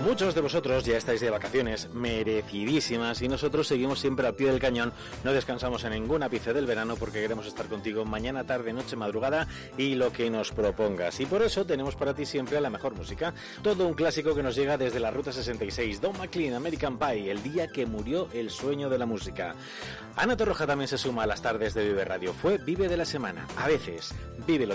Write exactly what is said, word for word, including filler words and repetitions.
Muchos de vosotros ya estáis de vacaciones merecidísimas y nosotros seguimos siempre al pie del cañón, no descansamos en ningún ápice del verano porque queremos estar contigo mañana, tarde, noche, madrugada y lo que nos propongas. Y por eso tenemos para ti siempre la mejor música, todo un clásico que nos llega desde la Ruta sesenta y seis, Don McLean, American Pie, el día que murió el sueño de la música. Ana Torroja también se suma a las tardes de Vive Radio, fue Vive de la Semana, a veces, vívelo